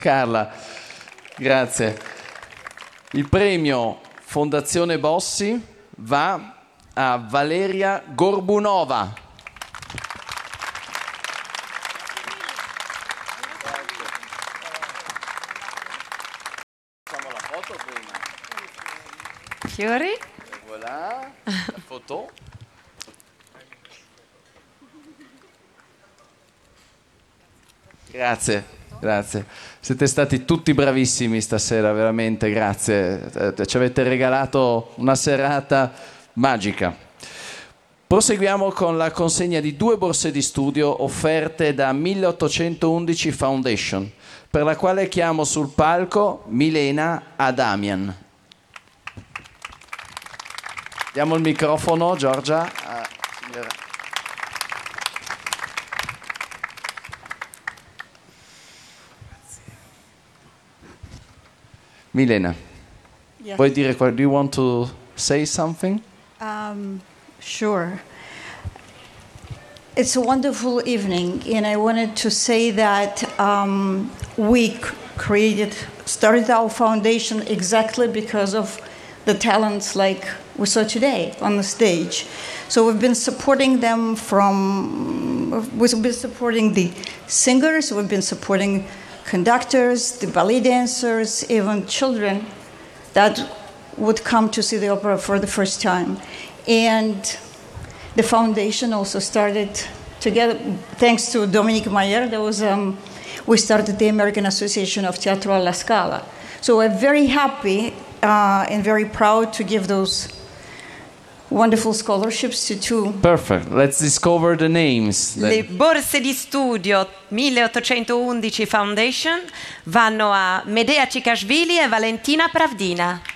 Carla, grazie. Il premio Fondazione Bossi va a Valeria Gorbunova. Facciamo la foto prima. Fiori? Voilà, la foto. Grazie. Siete stati tutti bravissimi stasera, veramente, grazie. Ci avete regalato una serata magica. Proseguiamo con la consegna di 2 borse di studio offerte da 1811 Foundation, per la quale chiamo sul palco Milena Adamian. Diamo il microfono, Giorgia. Signora. Milena, Yes. vuoi dire do you want to say something? Sure. It's a wonderful evening, and I wanted to say that we started our foundation exactly because of the talents like we saw today on the stage. So we've been supporting them we've been supporting the singers, we've been supporting conductors, the ballet dancers, even children that would come to see the opera for the first time. And the foundation also started together, thanks to Dominique Mayer, we started the American Association of Teatro alla Scala. So we're very happy and very proud to give those wonderful scholarships to 2. Perfect. Let's discover the names. Le borse di studio 1811 Foundation vanno a Medea Cikashvili e Valentina Pravdina.